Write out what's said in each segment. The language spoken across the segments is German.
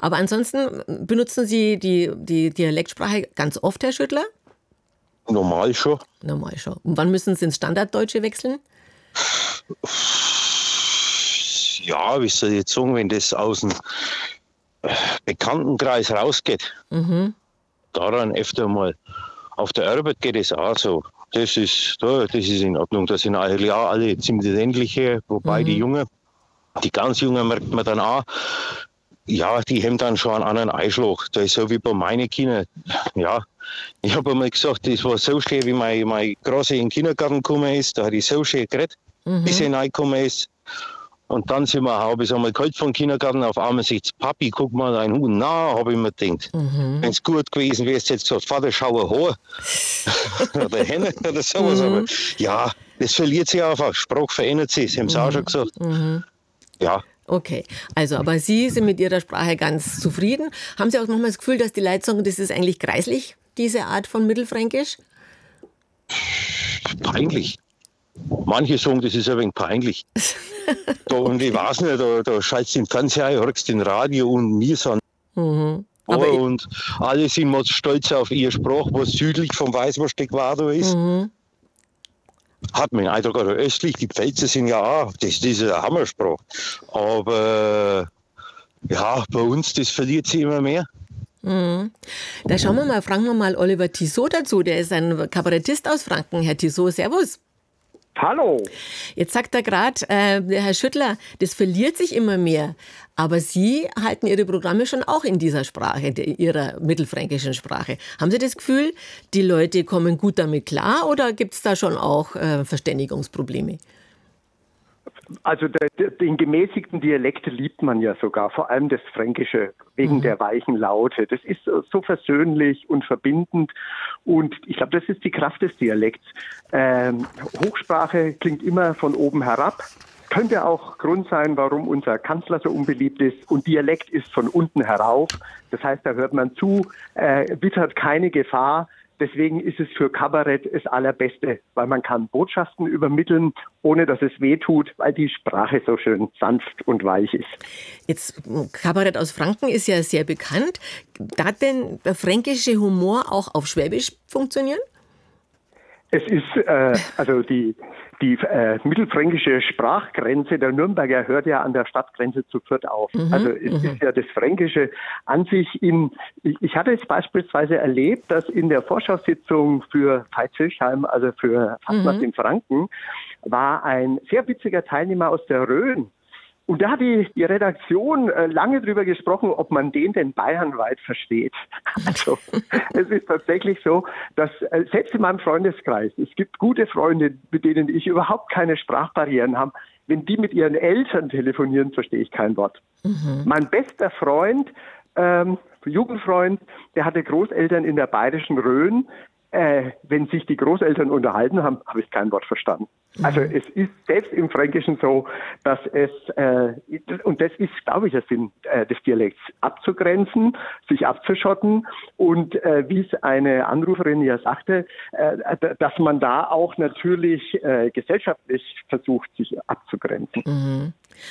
Aber ansonsten benutzen Sie die Dialektsprache ganz oft, Herr Schüttler? Normal schon. Normal schon. Und wann müssen Sie ins Standarddeutsche wechseln? Ja, wie soll ich jetzt sagen, wenn das aus dem Bekanntenkreis rausgeht, daran öfter mal. Auf der Arbeit geht es auch so. Das ist in Ordnung. Das sind eigentlich auch alle ziemlich ähnliche, wobei die ganz Jungen merkt man dann auch, ja, die haben dann schon einen anderen Einschlag. Das ist so wie bei meinen Kindern. Ja, ich habe einmal gesagt, das war so schön, wie mein Große in den Kindergarten gekommen ist. Da hat ich so schön geredet, bis er reingekommen ist. Und dann habe ich einmal geholt vom Kindergarten, auf einmal sagt Papi, guck mal deinen Hund. Na, habe ich mir gedacht. Wenn es gut gewesen wäre, jetzt gesagt, Vater, schau ein Haar. Oder Henne oder sowas. Aber ja, das verliert sich einfach. Sprache verändert sich, das haben sie auch schon gesagt. Ja. Okay, also aber Sie sind mit Ihrer Sprache ganz zufrieden. Haben Sie auch manchmal das Gefühl, dass die Leute sagen, das ist eigentlich greislich, diese Art von Mittelfränkisch? Peinlich. Manche sagen, das ist ein wenig peinlich. Und ich weiß nicht, da schaltest du den Fernseher ein, hörst den Radio und wir sind und alle sind mal stolz auf ihre Sprache, was südlich vom Weißwurst-Äquator ist. Hat man den Eindruck, oder östlich, die Pfälzer sind ja auch, das ist eine Hammersprache. Aber ja, bei uns, das verliert sich immer mehr. Da fragen wir mal Oliver Tissot dazu, der ist ein Kabarettist aus Franken. Herr Tissot, servus. Hallo. Jetzt sagt er gerade, der Herr Schüttler, das verliert sich immer mehr. Aber Sie halten Ihre Programme schon auch in dieser Sprache, Ihrer mittelfränkischen Sprache. Haben Sie das Gefühl, die Leute kommen gut damit klar oder gibt es da schon auch Verständigungsprobleme? Also den gemäßigten Dialekt liebt man ja sogar, vor allem das Fränkische, wegen der weichen Laute. Das ist so versöhnlich und verbindend und ich glaube, das ist die Kraft des Dialekts. Hochsprache klingt immer von oben herab. Könnte auch Grund sein, warum unser Kanzler so unbeliebt ist. Und Dialekt ist von unten herauf. Das heißt, da hört man zu, wittert keine Gefahr. Deswegen ist es für Kabarett das Allerbeste, weil man kann Botschaften übermitteln, ohne dass es weh tut, weil die Sprache so schön sanft und weich ist. Jetzt, Kabarett aus Franken ist ja sehr bekannt. Darf denn der fränkische Humor auch auf Schwäbisch funktionieren? Es ist, also die mittelfränkische Sprachgrenze der Nürnberger hört ja an der Stadtgrenze zu Fürth auf. Also es ist ja das Fränkische an sich ich hatte es beispielsweise erlebt, dass in der Vorschaussitzung für Veitshöchheim, also für Fastnacht in Franken, war ein sehr witziger Teilnehmer aus der Rhön. Und da hat die Redaktion lange drüber gesprochen, ob man den denn bayernweit versteht. Also es ist tatsächlich so, dass selbst in meinem Freundeskreis, es gibt gute Freunde, mit denen ich überhaupt keine Sprachbarrieren habe. Wenn die mit ihren Eltern telefonieren, verstehe ich kein Wort. Mein bester Freund, Jugendfreund, der hatte Großeltern in der bayerischen Rhön. Wenn sich die Großeltern unterhalten haben, habe ich kein Wort verstanden. Also es ist selbst im Fränkischen so, dass es, und das ist, glaube ich, der Sinn des Dialekts, abzugrenzen, sich abzuschotten und wie es eine Anruferin ja sagte, dass man da auch natürlich gesellschaftlich versucht, sich abzugrenzen.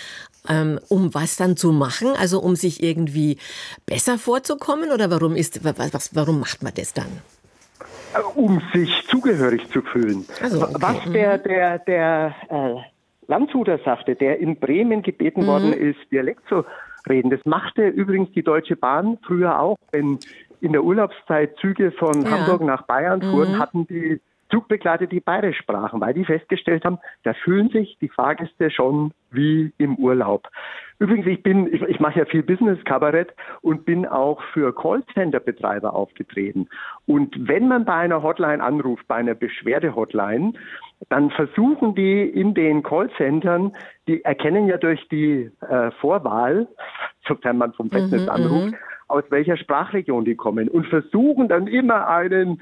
Um was dann zu machen? Also um sich irgendwie besser vorzukommen? Oder warum macht man das dann? Um sich zugehörig zu fühlen. Also, okay. Was der Landshuter sagte, der in Bremen gebeten worden ist, Dialekt zu reden, das machte übrigens die Deutsche Bahn früher auch. Wenn in der Urlaubszeit Züge von Hamburg nach Bayern fuhren, hatten die Zugbegleiter, die bayerisch sprachen, weil die festgestellt haben, da fühlen sich die Fahrgäste schon wie im Urlaub. Übrigens, ich mache ja viel Business-Kabarett und bin auch für Callcenter-Betreiber aufgetreten. Und wenn man bei einer Hotline anruft, bei einer Beschwerde-Hotline, dann versuchen die in den Callcentern, die erkennen ja durch die Vorwahl, sofern man vom Festnetz anruft, aus welcher Sprachregion die kommen und versuchen dann immer einen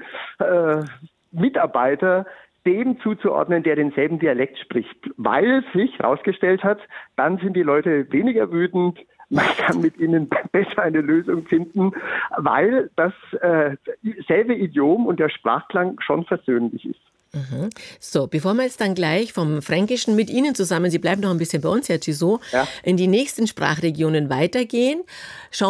Mitarbeiter dem zuzuordnen, der denselben Dialekt spricht. Weil sich herausgestellt hat, dann sind die Leute weniger wütend, man kann mit ihnen besser eine Lösung finden, weil das selbe Idiom und der Sprachklang schon versöhnlich ist. So, bevor wir jetzt dann gleich vom Fränkischen mit Ihnen zusammen, Sie bleiben noch ein bisschen bei uns, Herr Tissot, in die nächsten Sprachregionen weitergehen, schauen